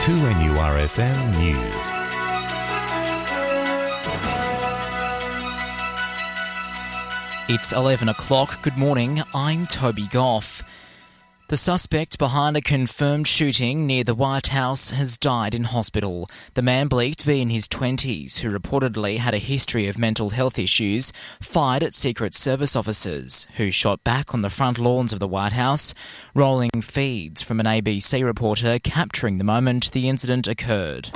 2NURFM News. It's 11 o'clock. Good morning, I'm Toby Goff. The suspect behind a confirmed shooting near the White House has died in hospital. The man believed to be in his 20s, who reportedly had a history of mental health issues, fired at Secret Service officers, who shot back on the front lawns of the White House, rolling feeds from an ABC reporter capturing the moment the incident occurred.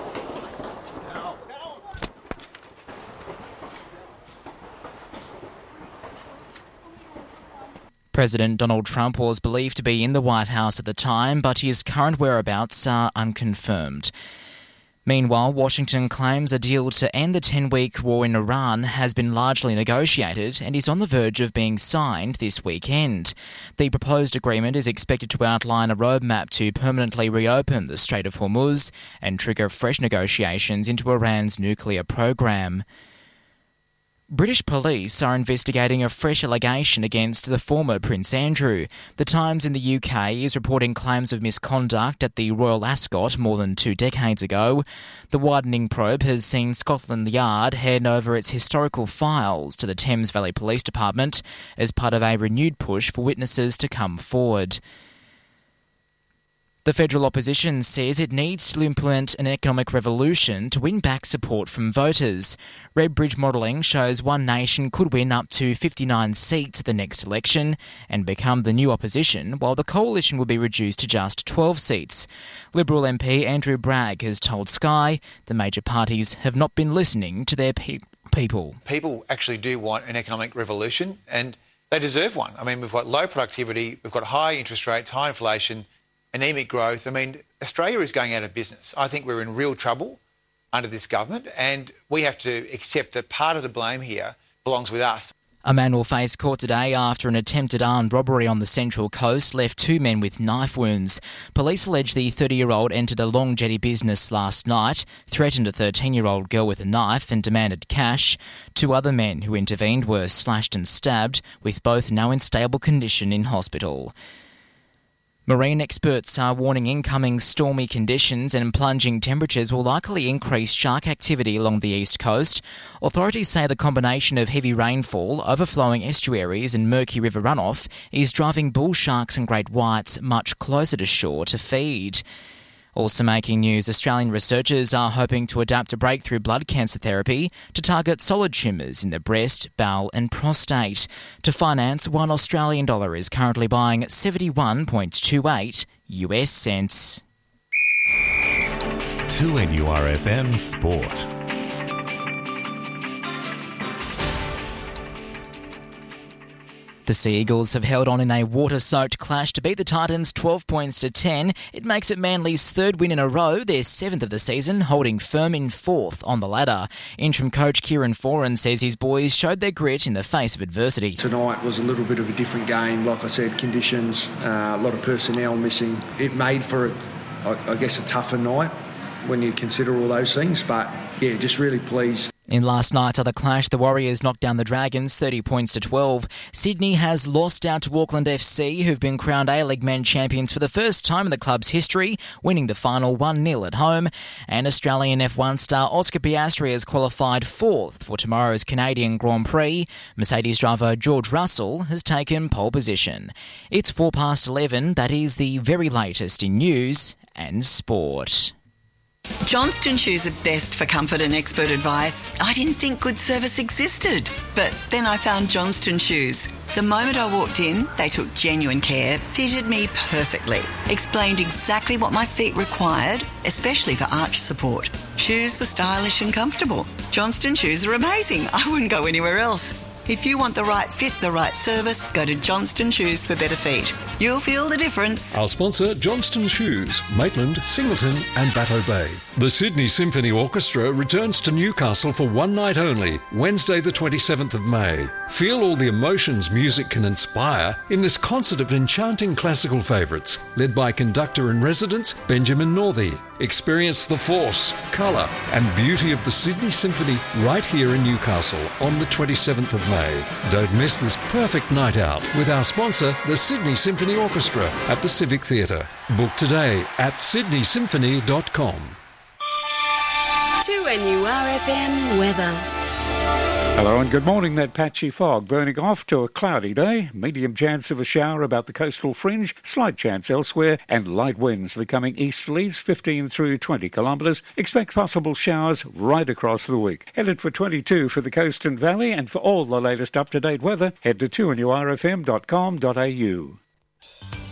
President Donald Trump was believed to be in the White House at the time, but his current whereabouts are unconfirmed. Meanwhile, Washington claims a deal to end the 10-week war in Iran has been largely negotiated and is on the verge of being signed this weekend. The proposed agreement is expected to outline a roadmap to permanently reopen the Strait of Hormuz and trigger fresh negotiations into Iran's nuclear program. British police are investigating a fresh allegation against the former Prince Andrew. The Times in the UK is reporting claims of misconduct at the Royal Ascot more than 2 decades ago. The widening probe has seen Scotland Yard hand over its historical files to the Thames Valley Police Department as part of a renewed push for witnesses to come forward. The federal opposition says it needs to implement an economic revolution to win back support from voters. Redbridge modelling shows One Nation could win up to 59 seats at the next election and become the new opposition, while the coalition will be reduced to just 12 seats. Liberal MP Andrew Bragg has told Sky the major parties have not been listening to their people. People actually do want an economic revolution, and they deserve one. I mean, we've got low productivity, we've got high interest rates, high inflation, anemic growth. I mean, Australia is going out of business. I think we're in real trouble under this government, and we have to accept that part of the blame here belongs with us. A man will face court today after an attempted armed robbery on the Central Coast left 2 men with knife wounds. Police allege the 30-year-old entered a long jetty business last night, threatened a 13-year-old girl with a knife and demanded cash. 2 other men who intervened were slashed and stabbed, with both now in stable condition in hospital. Marine experts are warning incoming stormy conditions and plunging temperatures will likely increase shark activity along the east coast. Authorities say the combination of heavy rainfall, overflowing estuaries and murky river runoff is driving bull sharks and great whites much closer to shore to feed. Also making news, Australian researchers are hoping to adapt a breakthrough blood cancer therapy to target solid tumours in the breast, bowel and prostate. To finance, $1 Australian is currently buying 71.28 US cents. 2NURFM Sport. The Sea Eagles have held on in a water-soaked clash to beat the Titans 12 points to 10. It makes it Manly's 3rd win in a row, their 7th of the season, holding firm in 4th on the ladder. Interim coach Kieran Foran says his boys showed their grit in the face of adversity. Tonight was a little bit of a different game. Like I said, conditions, a lot of personnel missing. It made for, I guess, a tougher night when you consider all those things. But, yeah, just really pleased. In last night's other clash, the Warriors knocked down the Dragons 30 points to 12. Sydney has lost out to Auckland FC, who've been crowned A-League men champions for the first time in the club's history, winning the final 1-0 at home. And Australian F1 star Oscar Piastri has qualified 4th for tomorrow's Canadian Grand Prix. Mercedes driver George Russell has taken pole position. It's 11:04, that is the very latest in news and sport. Johnston Shoes are best for comfort and expert advice. I didn't think good service existed, but then I found Johnston Shoes. The moment I walked in, they took genuine care, fitted me perfectly, explained exactly what my feet required, especially for arch support. Shoes were stylish and comfortable. Johnston Shoes are amazing. I wouldn't go anywhere else. If you want the right fit, the right service, go to Johnston Shoes for better feet. You'll feel the difference. Our sponsor, Johnston Shoes, Maitland, Singleton and Batteau Bay. The Sydney Symphony Orchestra returns to Newcastle for one night only, Wednesday the 27th of May. Feel all the emotions music can inspire in this concert of enchanting classical favourites, led by conductor-in-residence Benjamin Northey. Experience the force, colour and beauty of the Sydney Symphony right here in Newcastle on the 27th of May. Don't miss this perfect night out with our sponsor, the Sydney Symphony Symphony Orchestra at the Civic Theatre. Book today at sydneysymphony.com. 2NURFM weather. Hello and good morning. That patchy fog burning off to a cloudy day. Medium chance of a shower about the coastal fringe, slight chance elsewhere, and light winds becoming easterlies 15 through 20 kilometres. Expect possible showers right across the week. Headed for 22 for the coast and valley, and for all the latest up-to-date weather, head to 2NURFM.com.au.